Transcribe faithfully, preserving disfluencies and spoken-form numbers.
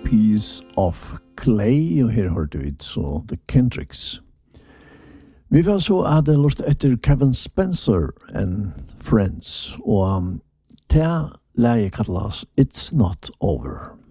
Piece of Clay, og her hørte vi så The Kendricks. Vi var så at det lort etter Kevin Spencer and Friends, og um, det leie kallas It's Not Over.